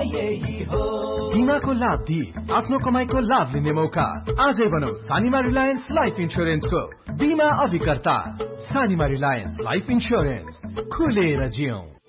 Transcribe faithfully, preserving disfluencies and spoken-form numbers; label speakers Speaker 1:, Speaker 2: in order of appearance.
Speaker 1: यही हो।
Speaker 2: बिमाको लाभ दिई आफ्नो कमाईको लाभ लिने मौका। आजै बनाऊ सानिमा रिलायन्स लाइफ इन्स्योरेन्सको बिमा अभिकर्ता। सानिमा रिलायन्स लाइफ इन्स्योरेन्स, खुलेर जियौं।